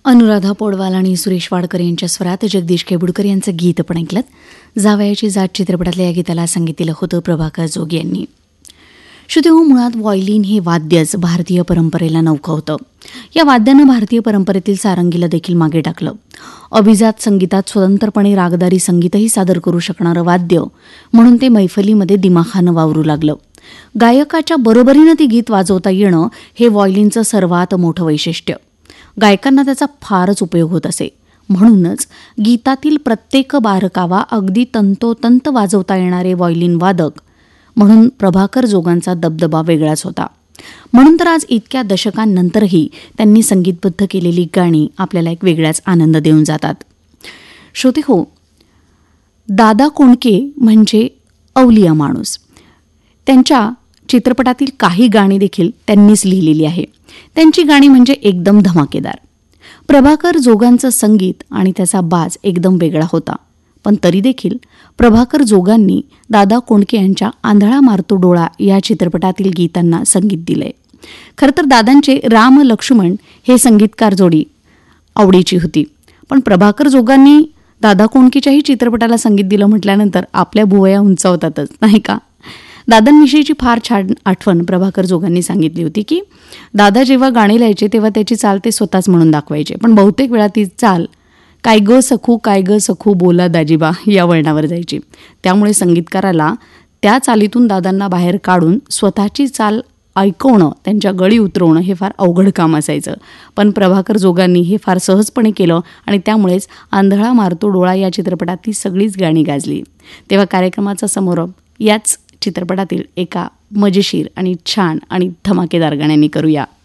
अनुराधा पौडवाल आणि सुरेश वाडकर यांच्या स्वरात जगदीश केबुडकर यांचं गीत आपण ऐकलं. जावयाची जाट चित्रपटातल्या या गीताला संगीत दिलं होतं प्रभाकर जोग यांनी. श्रोतेहो, मुळात व्हायोलिन हे वाद्यच भारतीय परंपरेला नवखं होतं. या वाद्यानं भारतीय परंपरेतील सारंगीला देखील मागे टाकलं. अभिजात संगीतात स्वतंत्रपणे रागदारी संगीतही सादर करू शकणारं वाद्य म्हणून ते मैफलीमध्ये दिमाखानं वावरू लागलं. गायकाच्या बरोबरीनं ती गीत वाजवता येणं हे व्हायोलिनचं सर्वात मोठं वैशिष्ट्य. गायकांना त्याचा फारच उपयोग होत असे. म्हणूनच गीतातील प्रत्येक बारकावा अगदी तंतोतंत वाजवता येणारे व्हायोलिन वादक म्हणून प्रभाकर जोगांचा दबदबा वेगळाच होता. म्हणून तर आज इतक्या दशकांनंतरही त्यांनी संगीतबद्ध केलेली गाणी आपल्याला एक वेगळाच आनंद देऊन जातात. श्रोते हो, दादा कोंडके म्हणजे अवलिया माणूस. त्यांच्या चित्रपटातील काही गाणी देखील त्यांनीच लिहिलेली आहे. त्यांची गाणी म्हणजे एकदम धमाकेदार. प्रभाकर जोगांचं संगीत आणि त्याचा बाज एकदम वेगळा होता. पण तरी देखील प्रभाकर जोगांनी दादा कोंडके यांच्या आंधळा मारतो डोळा या चित्रपटातील गीतांना संगीत दिलंय. खरं तर दादांचे राम लक्ष्मण हे संगीतकार जोडी आवडीची होती. पण प्रभाकर जोगांनी दादा कोंडकेच्याही चित्रपटाला संगीत दिलं म्हटल्यानंतर आपल्या भुवया उंचावतातच, नाही का? दादांविषयीची फार छान आठवण प्रभाकर जोगांनी सांगितली होती की दादा जेव्हा गाणी लिहायचे तेव्हा त्याची चाल ते स्वतःच म्हणून दाखवायचे. पण बहुतेक वेळा ती चाल काय ग सखू बोला दाजीबा या वळणावर जायची. त्यामुळे संगीतकाराला त्या चालीतून दादांना बाहेर काढून स्वतःची चाल ऐकवणं, त्यांच्या गळी उतरवणं हे फार अवघड काम असायचं. पण प्रभाकर जोगांनी हे फार सहजपणे केलं आणि त्यामुळेच आंधळा मारतो डोळा या चित्रपटातली सगळीच गाणी गाजली. तेव्हा कार्यक्रमाचा समारोप याच चित्रपटातील एका मजेशीर आणि छान आणि धमाकेदार गाण्यांनी करूया.